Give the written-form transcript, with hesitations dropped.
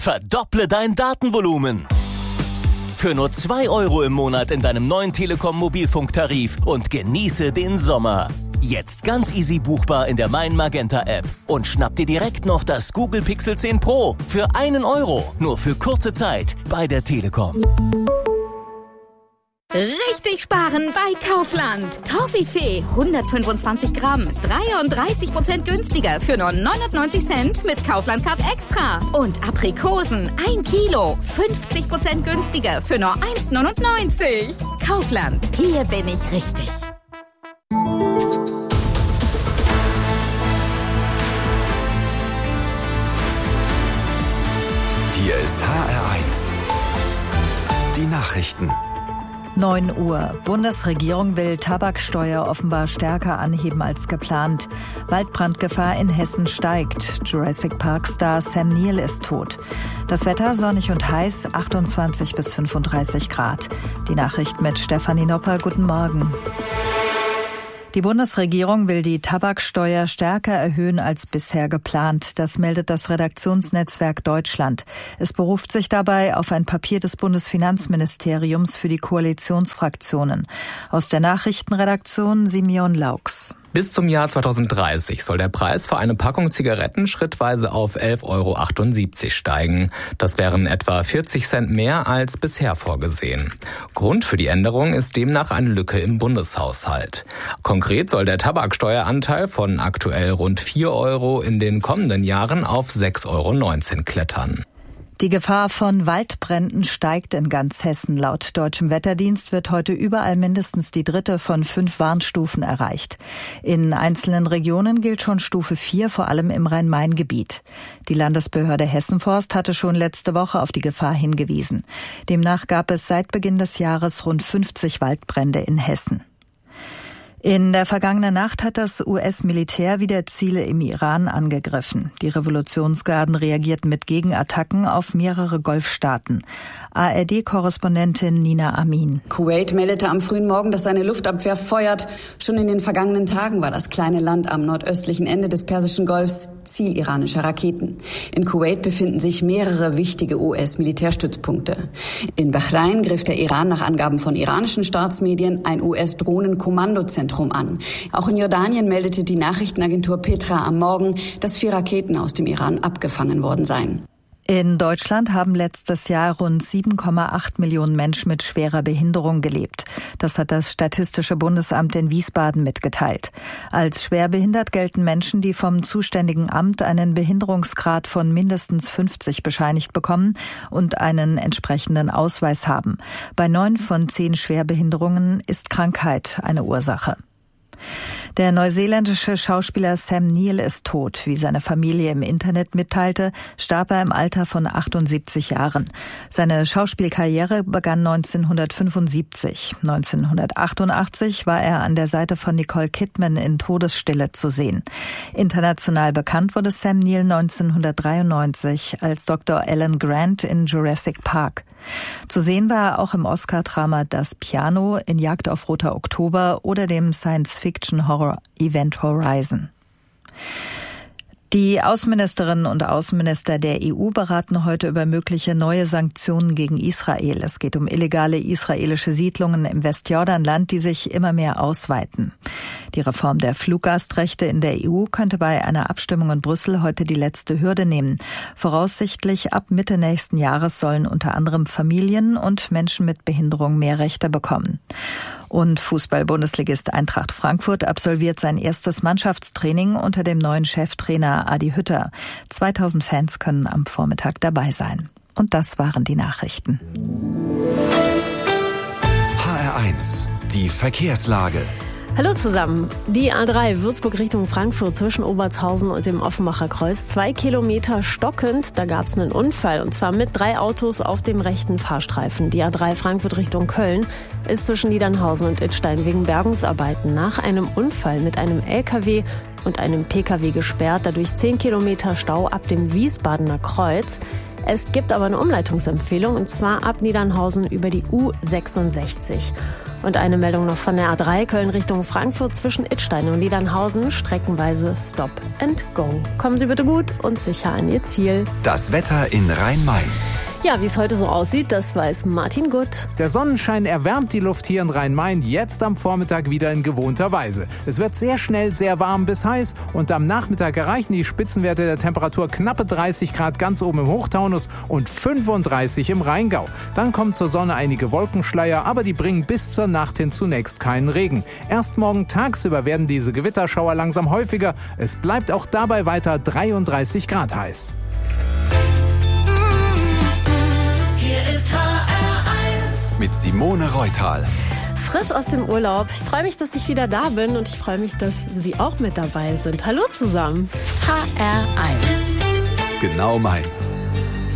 Verdopple dein Datenvolumen. Für nur 2 € im Monat in deinem neuen Telekom Mobilfunktarif und genieße den Sommer. Jetzt ganz easy buchbar in der Mein Magenta App und schnapp dir direkt noch das Google Pixel 10 Pro für 1 €, nur für kurze Zeit bei der Telekom. Richtig sparen bei Kaufland. Toffifee 125 Gramm, 33% günstiger für nur 99 Cent mit Kaufland Card Extra. Und Aprikosen 1 Kilo, 50% günstiger für nur 1,99. Kaufland, hier bin ich richtig. Hier ist HR1. Die Nachrichten. 9 Uhr. Bundesregierung will Tabaksteuer offenbar stärker anheben als geplant. Waldbrandgefahr in Hessen steigt. Jurassic Park-Star Sam Neill ist tot. Das Wetter sonnig und heiß, 28 bis 35 Grad. Die Nachricht mit Stefanie Nopper. Guten Morgen. Die Bundesregierung will die Tabaksteuer stärker erhöhen als bisher geplant. Das meldet das Redaktionsnetzwerk Deutschland. Es beruft sich dabei auf ein Papier des Bundesfinanzministeriums für die Koalitionsfraktionen. Aus der Nachrichtenredaktion Simeon Laux. Bis zum Jahr 2030 soll der Preis für eine Packung Zigaretten schrittweise auf 11,78 € steigen. Das wären etwa 40 Cent mehr als bisher vorgesehen. Grund für die Änderung ist demnach eine Lücke im Bundeshaushalt. Konkret soll der Tabaksteueranteil von aktuell rund 4 € in den kommenden Jahren auf 6,19 € klettern. Die Gefahr von Waldbränden steigt in ganz Hessen. Laut Deutschem Wetterdienst wird heute überall mindestens die 3. von 5 Warnstufen erreicht. In einzelnen Regionen gilt schon Stufe 4, vor allem im Rhein-Main-Gebiet. Die Landesbehörde Hessenforst hatte schon letzte Woche auf die Gefahr hingewiesen. Demnach gab es seit Beginn des Jahres rund 50 Waldbrände in Hessen. In der vergangenen Nacht hat das US-Militär wieder Ziele im Iran angegriffen. Die Revolutionsgarden reagierten mit Gegenattacken auf mehrere Golfstaaten. ARD-Korrespondentin Nina Amin. Kuwait meldete am frühen Morgen, dass seine Luftabwehr feuert. Schon in den vergangenen Tagen war das kleine Land am nordöstlichen Ende des Persischen Golfs Ziel iranischer Raketen. In Kuwait befinden sich mehrere wichtige US-Militärstützpunkte. In Bahrain griff der Iran nach Angaben von iranischen Staatsmedien ein US-Drohnenkommandozentrum an. Auch in Jordanien meldete die Nachrichtenagentur Petra am Morgen, dass 4 Raketen aus dem Iran abgefangen worden seien. In Deutschland haben letztes Jahr rund 7,8 Millionen Menschen mit schwerer Behinderung gelebt. Das hat das Statistische Bundesamt in Wiesbaden mitgeteilt. Als schwerbehindert gelten Menschen, die vom zuständigen Amt einen Behinderungsgrad von mindestens 50 bescheinigt bekommen und einen entsprechenden Ausweis haben. Bei 9 von 10 Schwerbehinderungen ist Krankheit eine Ursache. Der neuseeländische Schauspieler Sam Neill ist tot. Wie seine Familie im Internet mitteilte, starb er im Alter von 78 Jahren. Seine Schauspielkarriere begann 1975. 1988 war er an der Seite von Nicole Kidman in Todesstille zu sehen. International bekannt wurde Sam Neill 1993 als Dr. Alan Grant in Jurassic Park. Zu sehen war er auch im Oscar-Drama Das Piano, in Jagd auf Roter Oktober oder dem Science-Fiction-Horror-Event Horizon. Die Außenministerinnen und Außenminister der EU beraten heute über mögliche neue Sanktionen gegen Israel. Es geht um illegale israelische Siedlungen im Westjordanland, die sich immer mehr ausweiten. Die Reform der Fluggastrechte in der EU könnte bei einer Abstimmung in Brüssel heute die letzte Hürde nehmen. Voraussichtlich ab Mitte nächsten Jahres sollen unter anderem Familien und Menschen mit Behinderung mehr Rechte bekommen. Und Fußball-Bundesligist Eintracht Frankfurt absolviert sein erstes Mannschaftstraining unter dem neuen Cheftrainer Adi Hütter. 2000 Fans können am Vormittag dabei sein. Und das waren die Nachrichten. HR1, die Verkehrslage. Hallo zusammen. Die A3 Würzburg Richtung Frankfurt zwischen Obertshausen und dem Offenbacher Kreuz. 2 Kilometer stockend. Da gab es einen Unfall und zwar mit 3 Autos auf dem rechten Fahrstreifen. Die A3 Frankfurt Richtung Köln ist zwischen Niedernhausen und Idstein wegen Bergungsarbeiten nach einem Unfall mit einem LKW und einem PKW gesperrt. Dadurch 10 Kilometer Stau ab dem Wiesbadener Kreuz. Es gibt aber eine Umleitungsempfehlung und zwar ab Niedernhausen über die U66. Und eine Meldung noch von der A3 Köln Richtung Frankfurt zwischen Idstein und Niedernhausen. Streckenweise Stop and Go. Kommen Sie bitte gut und sicher an Ihr Ziel. Das Wetter in Rhein-Main. Ja, wie es heute so aussieht, das weiß Martin Gutt. Der Sonnenschein erwärmt die Luft hier in Rhein-Main jetzt am Vormittag wieder in gewohnter Weise. Es wird sehr schnell sehr warm bis heiß und am Nachmittag erreichen die Spitzenwerte der Temperatur knappe 30 Grad ganz oben im Hochtaunus und 35 im Rheingau. Dann kommen zur Sonne einige Wolkenschleier, aber die bringen bis zur Nacht hin zunächst keinen Regen. Erst morgen tagsüber werden diese Gewitterschauer langsam häufiger. Es bleibt auch dabei weiter 33 Grad heiß. Mit Simone Reutal. Frisch aus dem Urlaub. Ich freue mich, dass ich wieder da bin und ich freue mich, dass Sie auch mit dabei sind. Hallo zusammen. HR1. Genau meins.